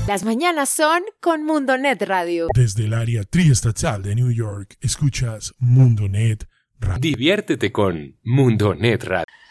Las mañanas son con Mundonet Radio. Desde el área triestatal de New York, escuchas Mundonet Radio. Diviértete con Mundonet Radio.